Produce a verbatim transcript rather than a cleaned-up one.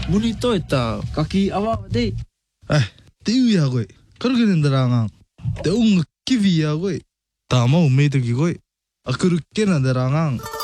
Bonito eta kaki awak deh. Eh, tiu ya gue. Kerjain derangang. Teung kivi ya gue. Tama umay tegi gue. Akur kena derangang.